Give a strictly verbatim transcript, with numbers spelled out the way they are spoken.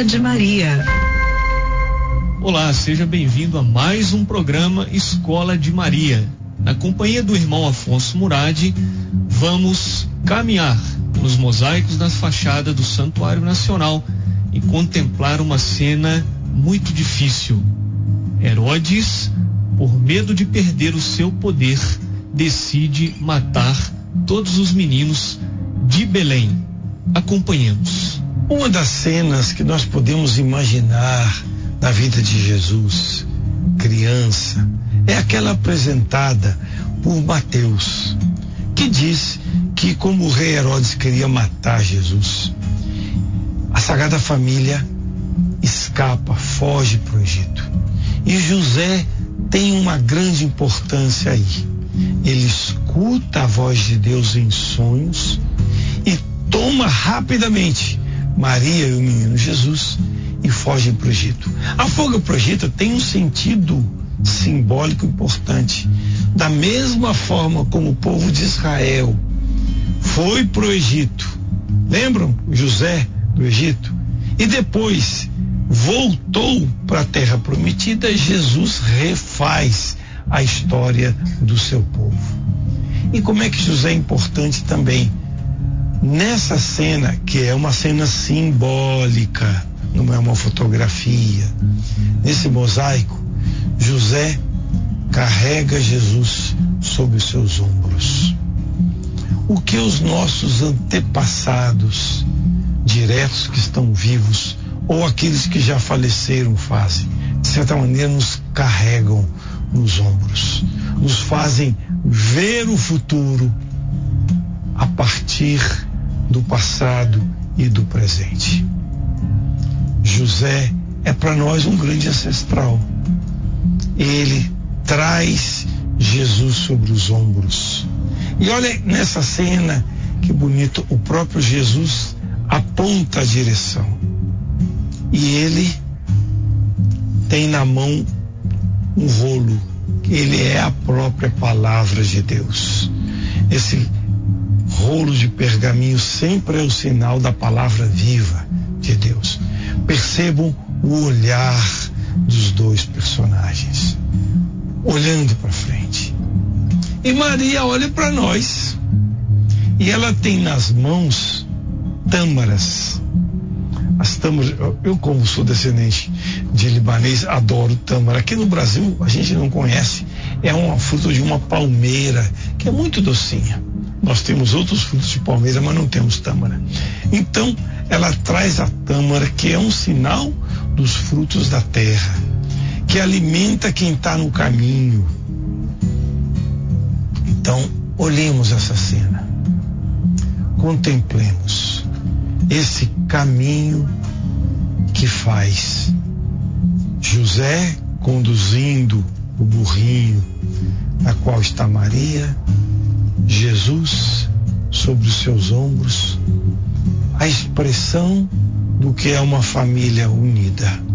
Escola de Maria. Olá, seja bem-vindo a mais um programa Escola de Maria. Na companhia do irmão Afonso Murad, vamos caminhar pelos mosaicos das fachadas do Santuário Nacional e contemplar uma cena muito difícil. Herodes, por medo de perder o seu poder, decide matar todos os meninos de Belém. Acompanhemos. Uma das cenas que nós podemos imaginar na vida de Jesus, criança, é aquela apresentada por Mateus, que diz que como o rei Herodes queria matar Jesus, a Sagrada Família escapa, foge para o Egito. E José tem uma grande importância aí. Ele escuta a voz de Deus em sonhos e toma rapidamente Maria e o menino Jesus e fogem para o Egito. A fuga para o Egito tem um sentido simbólico importante. Da mesma forma como o povo de Israel foi para o Egito, lembram? José do Egito, e depois voltou para a terra prometida, Jesus refaz a história do seu povo. E como é que José é importante também nessa cena, que é uma cena simbólica, não é uma fotografia. Nesse mosaico, José carrega Jesus sobre os seus ombros. O que os nossos antepassados diretos que estão vivos ou aqueles que já faleceram fazem? De certa maneira, nos carregam nos ombros, nos fazem ver o futuro a partir do passado e do presente. José é para nós um grande ancestral. Ele traz Jesus sobre os ombros. E olha nessa cena, que bonito, o próprio Jesus aponta a direção. E ele tem na mão um rolo, que ele é a própria palavra de Deus. Esse rolo de pergaminho sempre é o sinal da palavra viva de Deus. Percebam o olhar dos dois personagens, olhando para frente. E Maria olha para nós, e ela tem nas mãos tâmaras. As tâmaras, eu como sou descendente de libanês, adoro tâmara. Aqui no Brasil a gente não conhece, é uma fruta de uma palmeira, que é muito docinha. Nós temos outros frutos de palmeira, mas não temos tâmara. Então, ela traz a tâmara, que é um sinal dos frutos da terra, que alimenta quem está no caminho. Então, olhemos essa cena, contemplemos esse caminho que faz José conduzindo o burrinho, na qual está Maria, Jesus sobre os seus ombros, a expressão do que é uma família unida.